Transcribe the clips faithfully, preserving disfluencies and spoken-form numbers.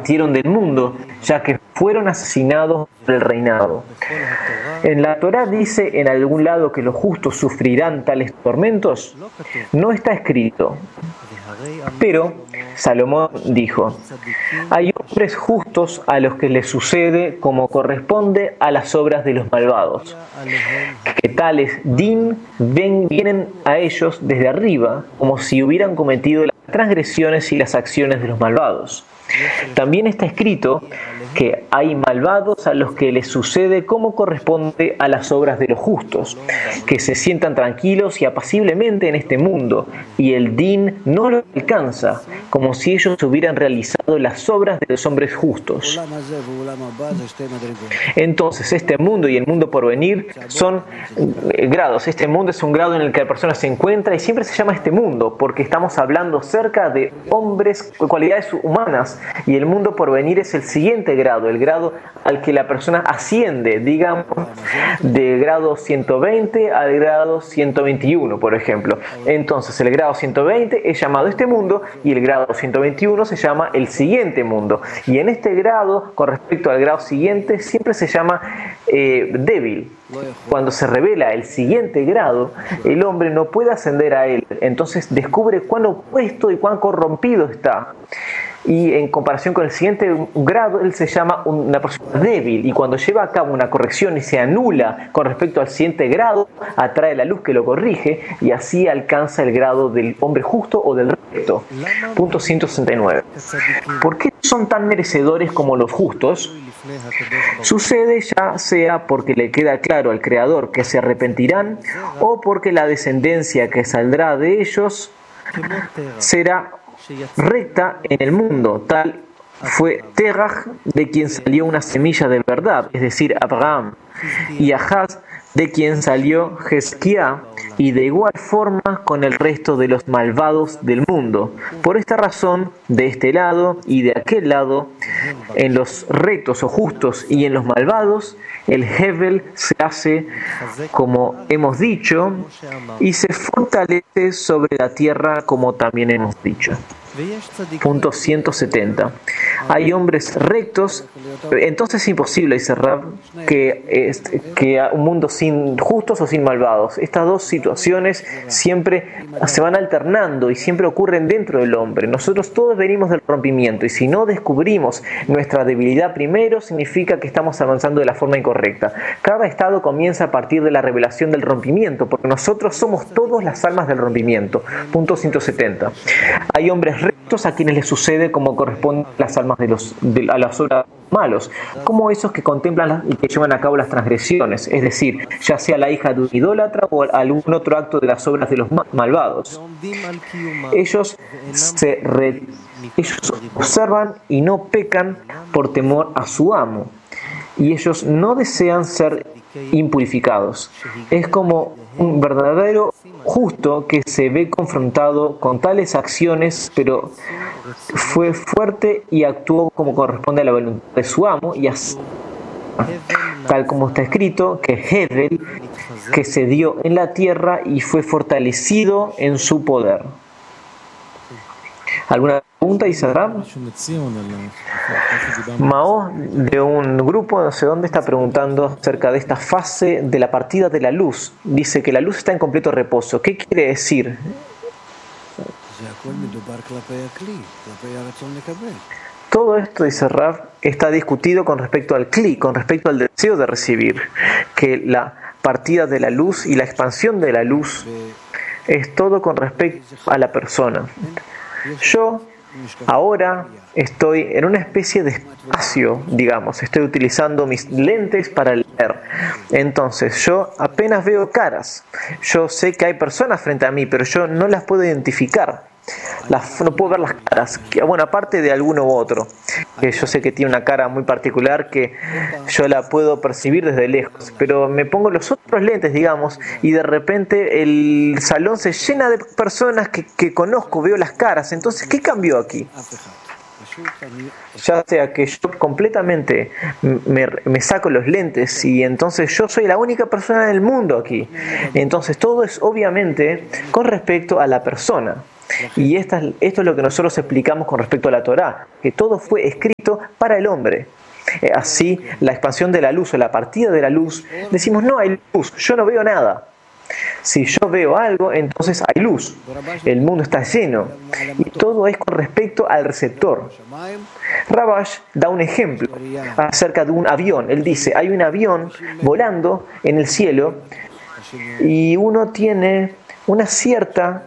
partieron del mundo, ya que fueron asesinados por el reinado. En la Torá dice en algún lado que los justos sufrirán tales tormentos. No está escrito. Pero Salomón dijo: hay hombres justos a los que les sucede como corresponde a las obras de los malvados, que tales din ven, vienen a ellos desde arriba, como si hubieran cometido las transgresiones y las acciones de los malvados. También está escrito que hay malvados a los que les sucede como corresponde a las obras de los justos, que se sientan tranquilos y apaciblemente en este mundo, y el din no los alcanza, como si ellos hubieran realizado las obras de los hombres justos. Entonces, este mundo y el mundo por venir son grados. Este mundo es un grado en el que la persona se encuentra y siempre se llama este mundo, porque estamos hablando cerca de hombres, cualidades humanas, y el mundo por venir es el siguiente grado, el grado al que la persona asciende, digamos, de grado ciento veinte al grado ciento veintiuno, por ejemplo. Entonces, el grado ciento veinte es llamado este mundo y el grado ciento veintiuno se llama el siguiente mundo. Y en este grado, con respecto al grado siguiente, siempre se llama eh, débil. Cuando se revela el siguiente grado, el hombre no puede ascender a él. Entonces descubre cuán opuesto y cuán corrompido está. Y en comparación con el siguiente grado, él se llama una persona débil. Y cuando lleva a cabo una corrección y se anula con respecto al siguiente grado, atrae la luz que lo corrige y así alcanza el grado del hombre justo o del recto. Punto ciento sesenta y nueve. ¿Por qué son tan merecedores como los justos? Sucede ya sea porque le queda claro al Creador que se arrepentirán, o porque la descendencia que saldrá de ellos será recta en el mundo. Tal fue Terach, de quien salió una semilla de verdad, es decir, Abraham, y Ahaz, de quien salió Hezquía, y de igual forma con el resto de los malvados del mundo. Por esta razón, de este lado y de aquel lado, en los rectos o justos y en los malvados, el Hevel se hace, como hemos dicho, y se fortalece sobre la tierra, como también hemos dicho. Punto ciento setenta. Hay hombres rectos, entonces es imposible, dice Rab, que, que un mundo sin justos o sin malvados. Estas dos situaciones siempre se van alternando y siempre ocurren dentro del hombre. Nosotros todos venimos del rompimiento, y si no descubrimos nuestra debilidad primero, significa que estamos avanzando de la forma incorrecta. Cada estado comienza a partir de la revelación del rompimiento, porque nosotros somos todos las almas del rompimiento. Punto ciento setenta. Hay hombres rectos a quienes les sucede como corresponde a las almas de los, de, a las obras malos, como esos que contemplan y que llevan a cabo las transgresiones, es decir, ya sea la hija de un idólatra o algún otro acto de las obras de los malvados. Ellos se re, ellos observan y no pecan por temor a su amo, y ellos no desean ser impurificados. Es como un verdadero justo que se ve confrontado con tales acciones, pero fue fuerte y actuó como corresponde a la voluntad de su amo, y así, tal como está escrito, que Hevel, que se dio en la tierra y fue fortalecido en su poder. ¿Alguna pregunta, Isabel? Mao, de un grupo no sé dónde, está preguntando acerca de esta fase de la partida de la luz. Dice que la luz está en completo reposo. ¿Qué quiere decir? Todo esto, dice Rav, está discutido con respecto al kli, con respecto al deseo de recibir, que la partida de la luz y la expansión de la luz es todo con respecto a la persona. Yo ahora estoy en una especie de espacio, digamos, estoy utilizando mis lentes para leer. Entonces yo apenas veo caras, yo sé que hay personas frente a mí, pero yo no las puedo identificar. Las, no puedo ver las caras, que, bueno, aparte de alguno u otro, que yo sé que tiene una cara muy particular que yo la puedo percibir desde lejos, pero me pongo los otros lentes, digamos, y de repente el salón se llena de personas que, que conozco, veo las caras. Entonces, ¿qué cambió aquí? Ya sea que yo completamente me, me saco los lentes y entonces yo soy la única persona del mundo aquí. Entonces todo es obviamente con respecto a la persona. Y esta, esto es lo que nosotros explicamos con respecto a la Torá, que todo fue escrito para el hombre. Así, la expansión de la luz o la partida de la luz, decimos, no hay luz, yo no veo nada. Si yo veo algo, entonces hay luz. El mundo está lleno. Y todo es con respecto al receptor. Rabash da un ejemplo acerca de un avión. Él dice, hay un avión volando en el cielo y uno tiene una cierta...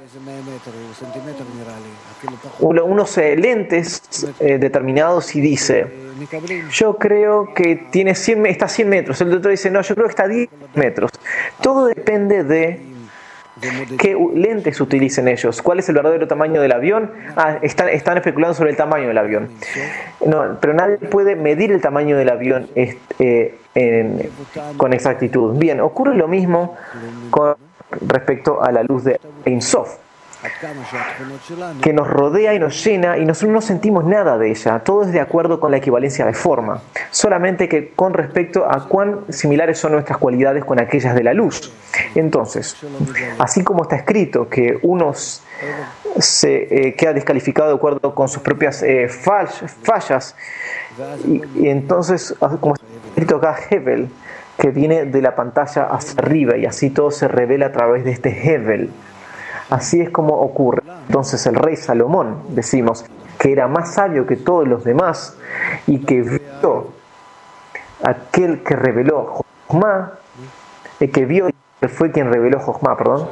unos eh, lentes eh, determinados y dice, yo creo que tiene cien, está a cien metros. El otro dice, no, yo creo que está a diez metros. Todo depende de qué lentes utilicen ellos. ¿Cuál es el verdadero tamaño del avión? Ah, están, están especulando sobre el tamaño del avión. No, pero nadie puede medir el tamaño del avión eh, en, con exactitud. Bien, ocurre lo mismo con respecto a la luz de Ein Sof, que nos rodea y nos llena y nosotros no sentimos nada de ella. Todo es de acuerdo con la equivalencia de forma, solamente que con respecto a cuán similares son nuestras cualidades con aquellas de la luz. Entonces, así como está escrito que unos se eh, queda descalificado de acuerdo con sus propias eh, fallas y, y entonces, como está escrito acá, Hevel, que viene de la pantalla hacia arriba y así todo se revela a través de este Hevel. Así es como ocurre. Entonces el rey Salomón, decimos, que era más sabio que todos los demás y que vio aquel que reveló Jochma, el que vio que fue quien reveló Jochma, perdón.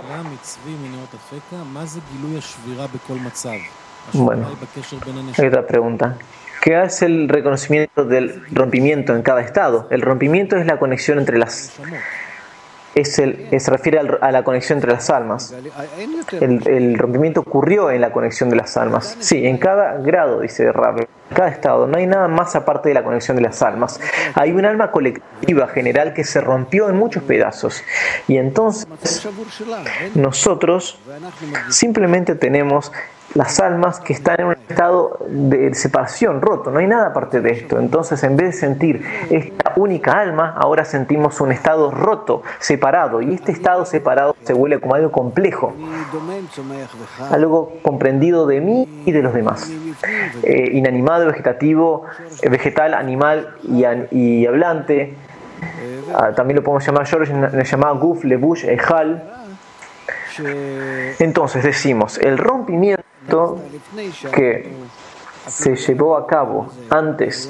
Bueno, hay otra pregunta. ¿Qué es el reconocimiento del rompimiento en cada estado? El rompimiento es la conexión entre las... Es el, se refiere al, a la conexión entre las almas. El, el rompimiento ocurrió en la conexión de las almas. Sí, en cada grado, dice Rab, en cada estado. No hay nada más aparte de la conexión de las almas. Hay un alma colectiva general que se rompió en muchos pedazos. Y entonces nosotros simplemente tenemos las almas que están en un estado de separación, roto, no hay nada aparte de esto. Entonces, en vez de sentir esta única alma, ahora sentimos un estado roto, separado, y este estado separado se vuelve como algo complejo, algo comprendido de mí y de los demás, eh, inanimado, vegetativo, eh, vegetal, animal y, y hablante. Ah, también lo podemos llamar, yo lo llamaba Guf, Lebush, Ejal. Entonces decimos, el rompimiento que se llevó a cabo antes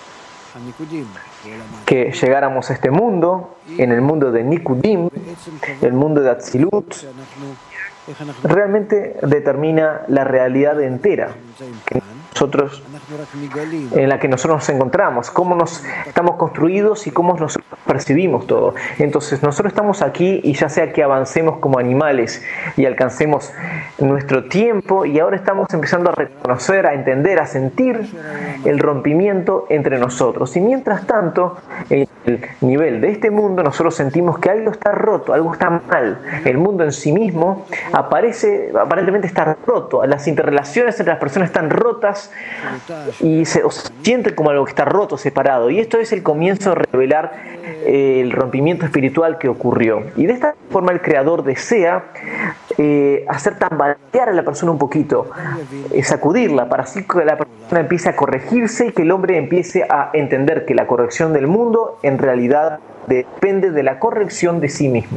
que llegáramos a este mundo, en el mundo de Nikudim, el mundo de Atzilut, realmente determina la realidad entera que nosotros, en la que nosotros nos encontramos, cómo nos estamos construidos y cómo nos percibimos todo. Entonces nosotros estamos aquí y ya sea que avancemos como animales y alcancemos nuestro tiempo, y ahora estamos empezando a reconocer, a entender, a sentir el rompimiento entre nosotros. Y mientras tanto, en el nivel de este mundo, nosotros sentimos que algo está roto, algo está mal. El mundo en sí mismo aparece, aparentemente está roto. Las interrelaciones entre las personas están rotas y se, o se siente como algo que está roto, separado. Y esto es el comienzo de revelar eh, el rompimiento espiritual que ocurrió. Y de esta forma el Creador desea eh, hacer tambalear a la persona un poquito, eh, sacudirla, para así que la persona empiece a corregirse y que el hombre empiece a entender que la corrección del mundo en realidad depende de la corrección de sí mismo.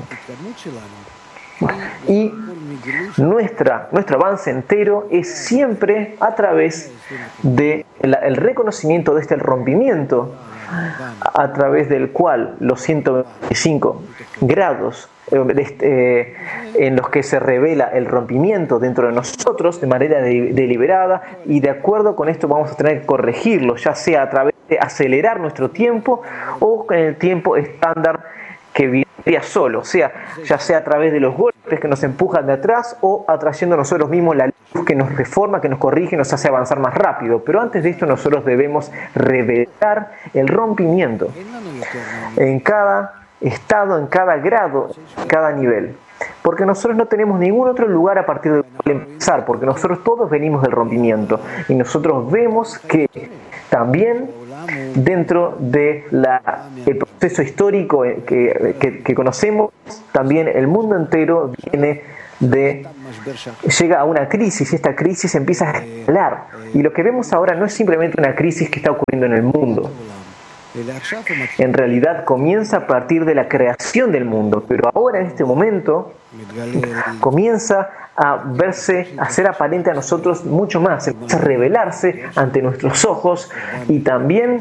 Y nuestra, nuestro avance entero es siempre a través del de reconocimiento de este rompimiento, a través del cual los ciento veinticinco grados eh, en los que se revela el rompimiento dentro de nosotros de manera de, deliberada, y de acuerdo con esto vamos a tener que corregirlo, ya sea a través de acelerar nuestro tiempo o en el tiempo estándar que vendría solo, o sea, ya sea a través de los golpes que nos empujan de atrás o atrayendo a nosotros mismos la luz que nos reforma, que nos corrige, nos hace avanzar más rápido. Pero antes de esto nosotros debemos revelar el rompimiento en cada estado, en cada grado, en cada nivel. Porque nosotros no tenemos ningún otro lugar a partir del cual empezar, porque nosotros todos venimos del rompimiento y nosotros vemos que también dentro del de proceso histórico que, que, que conocemos, también el mundo entero viene de llega a una crisis y esta crisis empieza a escalar. Y lo que vemos ahora no es simplemente una crisis que está ocurriendo en el mundo. En realidad comienza a partir de la creación del mundo, pero ahora en este momento comienza a verse, a ser aparente a nosotros mucho más, empieza a revelarse ante nuestros ojos y también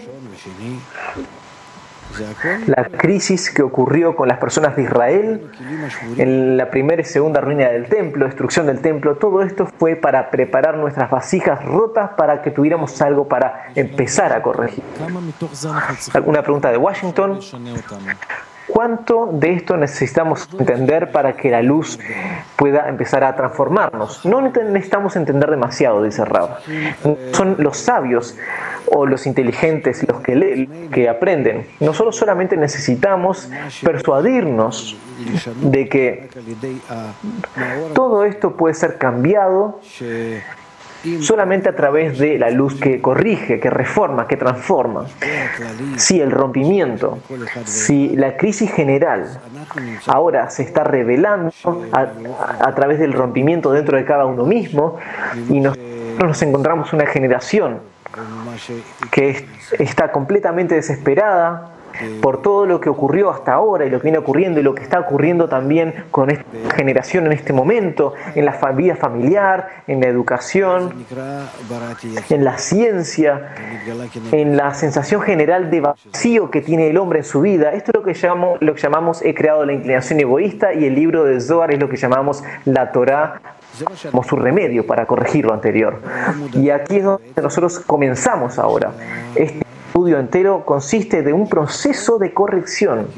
la crisis que ocurrió con las personas de Israel en la primera y segunda ruina del templo, destrucción del templo. Todo esto fue para preparar nuestras vasijas rotas para que tuviéramos algo para empezar a corregir. Una pregunta de Washington. ¿Cuánto de esto necesitamos entender para que la luz pueda empezar a transformarnos? No necesitamos entender demasiado, dice Rab. Son los sabios o los inteligentes los que leen, que aprenden. Nosotros solamente necesitamos persuadirnos de que todo esto puede ser cambiado solamente a través de la luz que corrige, que reforma, que transforma. Si el rompimiento, si la crisis general ahora se está revelando a, a, a través del rompimiento dentro de cada uno mismo, y nosotros nos encontramos una generación que es, está completamente desesperada por todo lo que ocurrió hasta ahora y lo que viene ocurriendo y lo que está ocurriendo también con esta generación en este momento, en la vida familiar, en la educación, en la ciencia, en la sensación general de vacío que tiene el hombre en su vida. Esto es lo que llamamos, lo que llamamos he creado la inclinación egoísta, y el libro de Zohar es lo que llamamos la Torá como su remedio para corregir lo anterior. Y aquí es donde nosotros comenzamos ahora. Este estudio entero consiste de un proceso de corrección.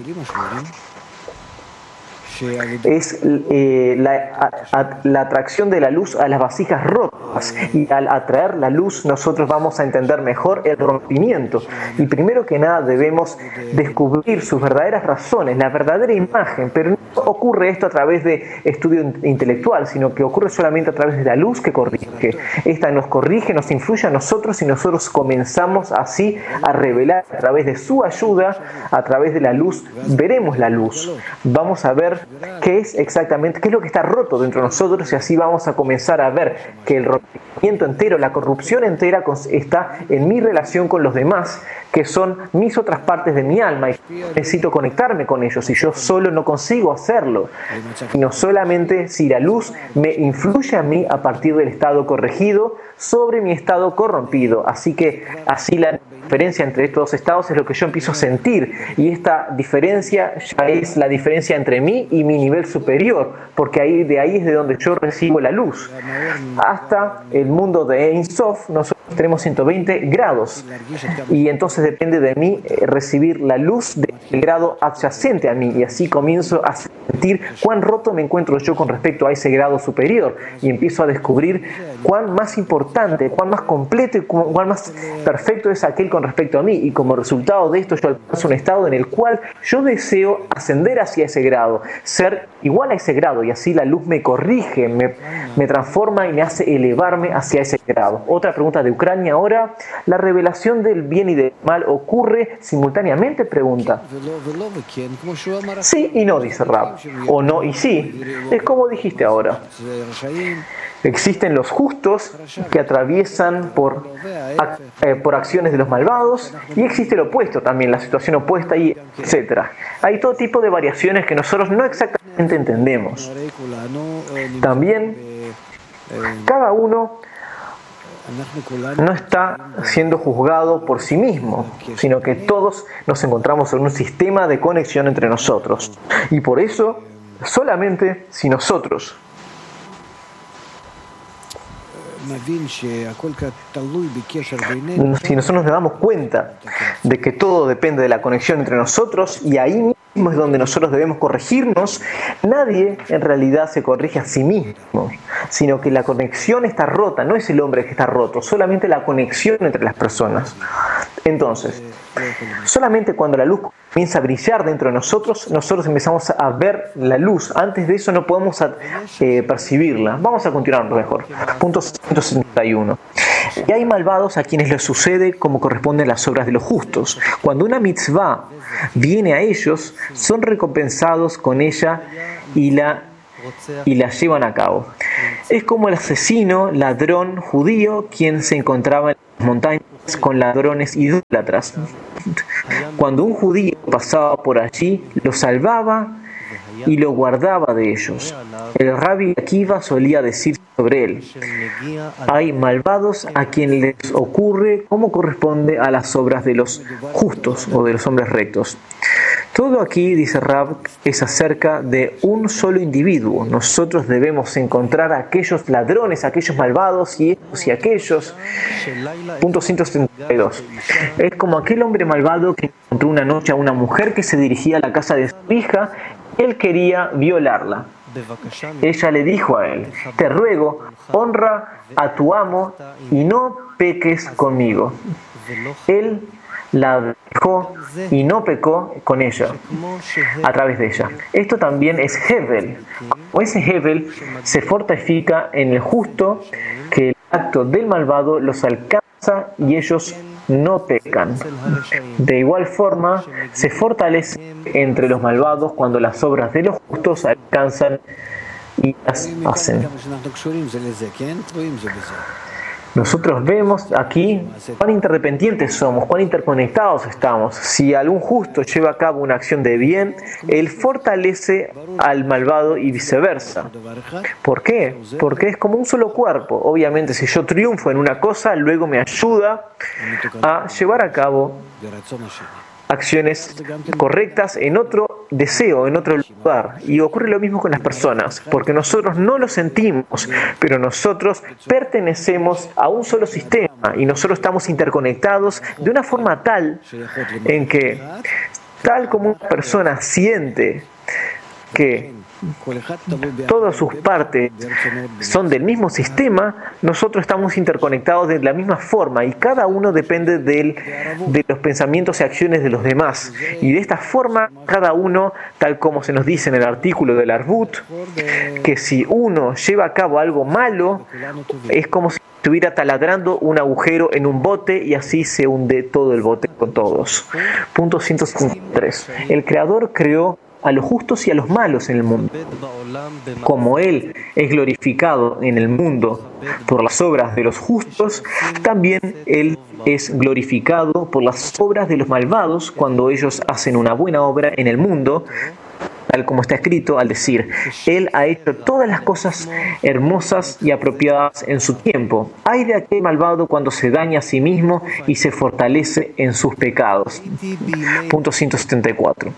Es eh, la, a, a, la atracción de la luz a las vasijas rotas, y al atraer la luz nosotros vamos a entender mejor el rompimiento. Y primero que nada debemos descubrir sus verdaderas razones, la verdadera imagen, pero no ocurre esto a través de estudio intelectual, sino que ocurre solamente a través de la luz que corrige. Esta nos corrige, nos influye a nosotros, y nosotros comenzamos así a revelar a través de su ayuda, a través de la luz, veremos la luz. Vamos a ver qué es exactamente, qué es lo que está roto dentro de nosotros, y así vamos a comenzar a ver que el rompimiento entero, la corrupción entera está en mi relación con los demás, que son mis otras partes de mi alma, y necesito conectarme con ellos, y yo solo no consigo hacerlo, sino solamente si la luz me influye a mí a partir del estado corregido sobre mi estado corrompido. Así que así la diferencia entre estos dos estados es lo que yo empiezo a sentir, y esta diferencia ya es la diferencia entre mí y mi nivel superior, porque ahí, de ahí es de donde yo recibo la luz. Hasta el mundo de Ein Sof nosotros tenemos ciento veinte grados, y entonces depende de mí recibir la luz del grado adyacente a mí, y así comienzo a sentir cuán roto me encuentro yo con respecto a ese grado superior, y empiezo a descubrir cuán más importante, cuán más completo y cuán más perfecto es aquel con respecto a mí, y como resultado de esto yo alcanzo un estado en el cual yo deseo ascender hacia ese grado, ser igual a ese grado, y así la luz me corrige, me, me transforma y me hace elevarme hacia ese grado. Otra pregunta de Ucrania ahora: ¿la revelación del bien y del mal ocurre simultáneamente? Pregunta. Sí y no, dice Rab, o no y sí, es como dijiste ahora. Existen los justos que atraviesan por, eh, por acciones de los malvados, y existe el opuesto también, la situación opuesta, y etcétera. Hay todo tipo de variaciones que nosotros no exactamente entendemos. También cada uno no está siendo juzgado por sí mismo, sino que todos nos encontramos en un sistema de conexión entre nosotros. Y por eso, solamente si nosotros Si nosotros nos damos cuenta de que todo depende de la conexión entre nosotros, y ahí mismo es donde nosotros debemos corregirnos, nadie en realidad se corrige a sí mismo, sino que la conexión está rota, no es el hombre que está roto, solamente la conexión entre las personas. Entonces, solamente cuando la luz comienza a brillar dentro de nosotros, nosotros empezamos a ver la luz. Antes de eso no podemos eh, percibirla. Vamos a continuar mejor. Punto ciento setenta y uno. Y hay malvados a quienes les sucede como corresponde a las obras de los justos. Cuando una mitzvah viene a ellos, son recompensados con ella, y la y las llevan a cabo. Es como el asesino, ladrón judío, quien se encontraba en las montañas con ladrones idólatras. Cuando un judío pasaba por allí, lo salvaba y lo guardaba de ellos. El Rabbi Akiva solía decir sobre él: hay malvados a quien les ocurre como corresponde a las obras de los justos o de los hombres rectos. Todo aquí, dice Rab, es acerca de un solo individuo. Nosotros debemos encontrar a aquellos ladrones, a aquellos malvados y estos y aquellos. Punto ciento setenta y dos. Es como aquel hombre malvado que encontró una noche a una mujer que se dirigía a la casa de su hija. Él quería violarla. Ella le dijo a él: te ruego, honra a tu amo y no peques conmigo. Él la dejó y no pecó con ella, a través de ella. Esto también es Hevel. Como ese Hevel se fortifica en el justo, que el acto del malvado los alcanza y ellos no pecan. De igual forma, se fortalece entre los malvados cuando las obras de los justos alcanzan y las hacen. Nosotros vemos aquí cuán interdependientes somos, cuán interconectados estamos. Si algún justo lleva a cabo una acción de bien, él fortalece al malvado y viceversa. ¿Por qué? Porque es como un solo cuerpo. Obviamente, si yo triunfo en una cosa, luego me ayuda a llevar a cabo acciones correctas en otro deseo, en otro lugar. Y ocurre lo mismo con las personas, porque nosotros no lo sentimos, pero nosotros pertenecemos a un solo sistema y nosotros estamos interconectados de una forma tal en que, tal como una persona siente que todas sus partes son del mismo sistema, nosotros estamos interconectados de la misma forma y cada uno depende del, de los pensamientos y acciones de los demás. Y de esta forma, cada uno, tal como se nos dice en el artículo del Arbut, que si uno lleva a cabo algo malo, es como si estuviera taladrando un agujero en un bote y así se hunde todo el bote con todos. Punto ciento cincuenta y tres. El Creador creó a los justos y a los malos en el mundo. Como Él es glorificado en el mundo por las obras de los justos, también Él es glorificado por las obras de los malvados cuando ellos hacen una buena obra en el mundo, tal como está escrito al decir: Él ha hecho todas las cosas hermosas y apropiadas en su tiempo. Ay de aquel malvado cuando se daña a sí mismo y se fortalece en sus pecados. Punto ciento setenta y cuatro.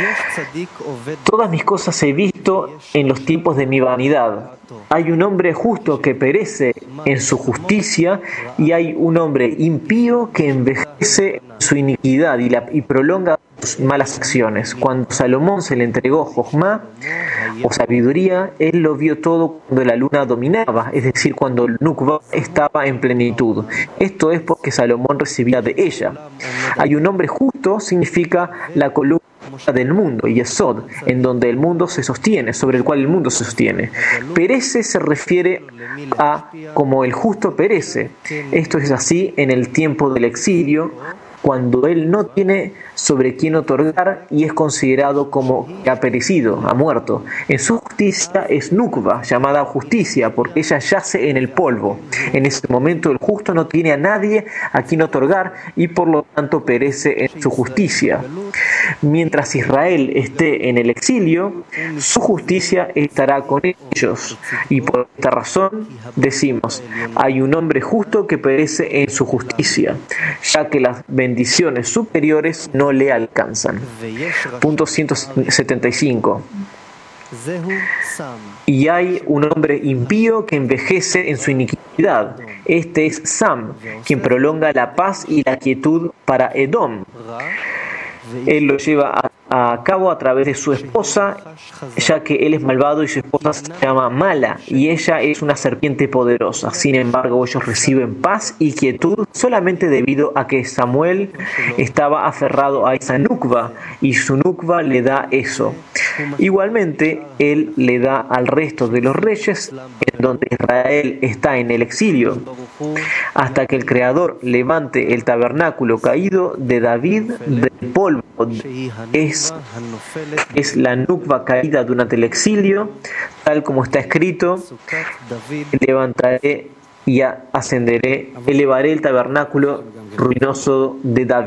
Todas mis cosas he visto en los tiempos de mi vanidad. Hay un hombre justo que perece en su justicia y hay un hombre impío que envejece en su iniquidad y, la, y prolonga sus malas acciones. Cuando Salomón se le entregó Jochma o sabiduría, él lo vio todo cuando la luna dominaba, es decir, cuando el Nukva estaba en plenitud. Esto es porque Salomón recibía de ella. Hay un hombre justo significa la columna del mundo, Yesod, en donde el mundo se sostiene, sobre el cual el mundo se sostiene. Perece se refiere a como el justo perece. Esto es así en el tiempo del exilio, cuando él no tiene sobre quién otorgar y es considerado como que ha perecido, ha muerto. En su justicia es Nukva, llamada justicia, porque ella yace en el polvo. En ese momento el justo no tiene a nadie a quien otorgar y por lo tanto perece en su justicia. Mientras Israel esté en el exilio, su justicia estará con ellos. Y por esta razón decimos: hay un hombre justo que perece en su justicia, ya que las bendiciones superiores no le alcanzan. Punto ciento setenta y cinco. Y hay un hombre impío que envejece en su iniquidad. Este es Sam, quien prolonga la paz y la quietud para Edom. Él lo lleva a, a cabo a través de su esposa, ya que él es malvado y su esposa se llama Mala, y ella es una serpiente poderosa. Sin embargo, ellos reciben paz y quietud solamente debido a que Samuel estaba aferrado a esa nukva, y su nukva le da eso. Igualmente, él le da al resto de los reyes, en donde Israel está en el exilio. hasta que el Creador levante el tabernáculo caído de David del polvo. Es, es la nukva caída durante el exilio, tal como está escrito: levantaré y ascenderé, elevaré el tabernáculo ruinoso de David.